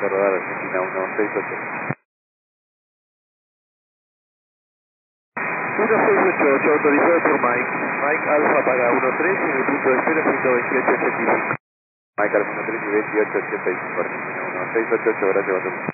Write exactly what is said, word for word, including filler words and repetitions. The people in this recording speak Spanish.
de rodar Argentina uno seis ocho. uno seis ocho ocho, autorizado por Mike. Mike Alfa paga uno tres en el punto de espera ciento veintiocho ochenta y cinco. Mike Alfa uno tres y veintiocho ochenta y cinco, Argentina uno seis ocho ocho, gracias, Guadalupe.